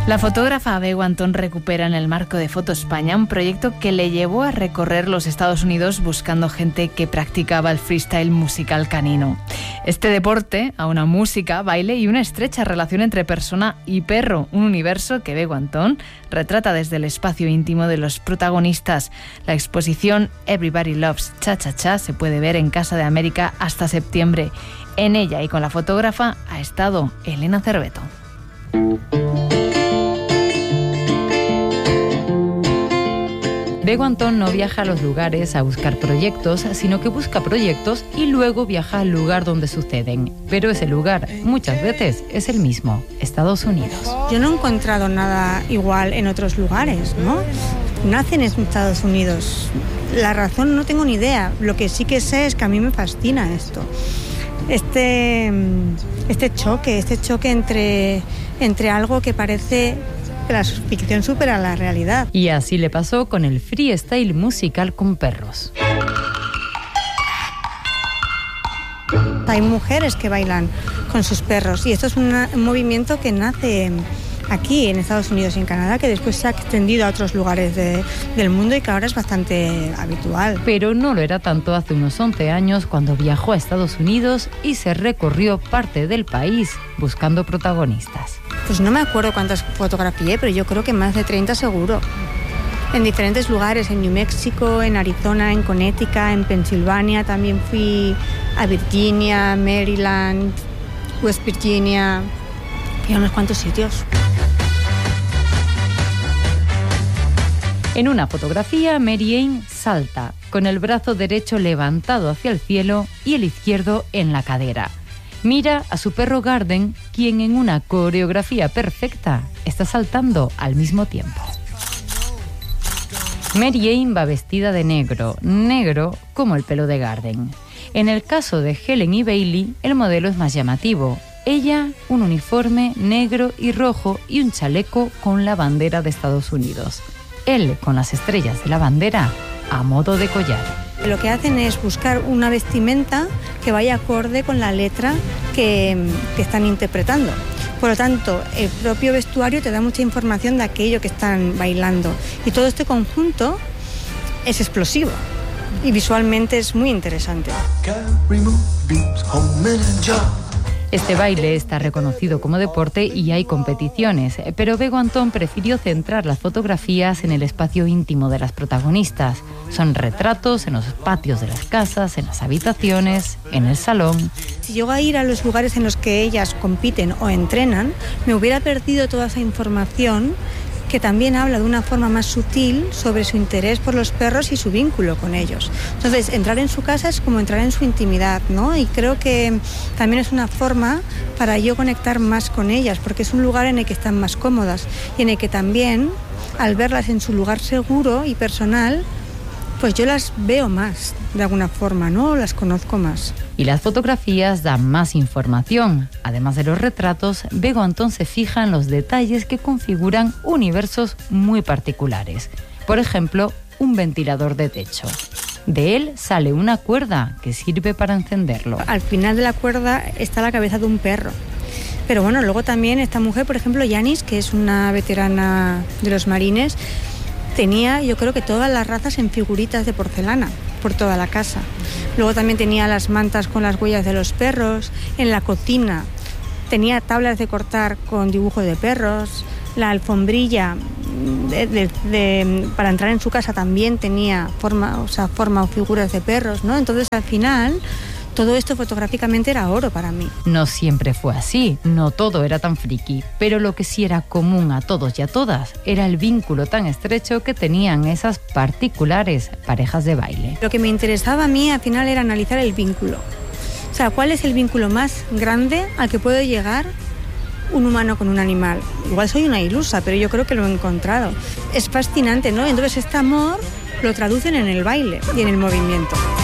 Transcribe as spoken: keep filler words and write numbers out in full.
La fotógrafa Bego Antón recupera en el marco de Foto España un proyecto que le llevó a recorrer los Estados Unidos buscando gente que practicaba el freestyle musical canino. Este deporte, a una música, baile y una estrecha relación entre persona y perro, un universo que Bego Antón retrata desde el espacio íntimo de los protagonistas. La exposición Everybody Loves Cha Cha Cha se puede ver en Casa de América hasta septiembre. En ella y con la fotógrafa ha estado Elena Cerveto. Bego Antón no viaja a los lugares a buscar proyectos, sino que busca proyectos y luego viaja al lugar donde suceden. Pero ese lugar, muchas veces, es el mismo, Estados Unidos. Yo no he encontrado nada igual en otros lugares, ¿no? Nacen en Estados Unidos. La razón no tengo ni idea. Lo que sí que sé es que a mí me fascina esto. Este, este choque, este choque entre, entre algo que parece... la ficción supera la realidad. Y así le pasó con el freestyle musical con perros. Hay mujeres que bailan con sus perros y esto es una, un movimiento que nace aquí en Estados Unidos y en Canadá, que después se ha extendido a otros lugares de, del mundo y que ahora es bastante habitual. Pero no lo era tanto hace unos once años cuando viajó a Estados Unidos y se recorrió parte del país buscando protagonistas. Pues no me acuerdo cuántas fotografié, pero yo creo que más de treinta seguro. En diferentes lugares, en New México, en Arizona, en Connecticut, en Pensilvania. También fui a Virginia, Maryland, West Virginia y a unos cuantos sitios. En una fotografía, Mary Ann salta, con el brazo derecho levantado hacia el cielo y el izquierdo en la cadera. Mira a su perro Garden, quien en una coreografía perfecta está saltando al mismo tiempo. Mary Ann va vestida de negro, negro como el pelo de Garden. En el caso de Helen y Bailey, el modelo es más llamativo. Ella, un uniforme negro y rojo y un chaleco con la bandera de Estados Unidos. Él con las estrellas de la bandera a modo de collar. Lo que hacen es buscar una vestimenta que vaya acorde con la letra que, que están interpretando. Por lo tanto, el propio vestuario te da mucha información de aquello que están bailando. Y todo este conjunto es explosivo y visualmente es muy interesante. Este baile está reconocido como deporte y hay competiciones, pero Bego Antón prefirió centrar las fotografías en el espacio íntimo de las protagonistas. Son retratos en los patios de las casas, en las habitaciones, en el salón. Si llego a ir a los lugares en los que ellas compiten o entrenan, me hubiera perdido toda esa información que también habla de una forma más sutil sobre su interés por los perros y su vínculo con ellos. Entonces, entrar en su casa es como entrar en su intimidad, ¿no? Y creo que también es una forma para yo conectar más con ellas, porque es un lugar en el que están más cómodas y en el que también, al verlas en su lugar seguro y personal, pues yo las veo más, de alguna forma, ¿no? Las conozco más. Y las fotografías dan más información. Además de los retratos, Bego Antón se fija en los detalles que configuran universos muy particulares. Por ejemplo, un ventilador de techo. De él sale una cuerda que sirve para encenderlo. Al final de la cuerda está la cabeza de un perro. Pero bueno, luego también esta mujer, por ejemplo, Yanis, que es una veterana de los marines, tenía, yo creo que todas las razas en figuritas de porcelana por toda la casa. Luego también tenía las mantas con las huellas de los perros. En la cocina tenía tablas de cortar con dibujo de perros. La alfombrilla de, de, de, para entrar en su casa también tenía forma, o sea, forma o figuras de perros, ¿no? Entonces, al final, todo esto fotográficamente era oro para mí. No siempre fue así, no todo era tan friki, pero lo que sí era común a todos y a todas era el vínculo tan estrecho que tenían esas particulares parejas de baile. Lo que me interesaba a mí al final era analizar el vínculo. O sea, ¿cuál es el vínculo más grande al que puede llegar un humano con un animal? Igual soy una ilusa, pero yo creo que lo he encontrado. Es fascinante, ¿no? Entonces este amor lo traducen en el baile y en el movimiento.